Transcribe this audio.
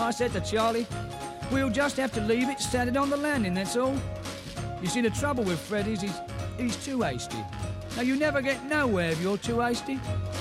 I said to Charlie, we'll just have to leave it standing on the landing, that's all. You see, the trouble with Fred is he's too hasty. Now, you never get nowhere if you're too hasty.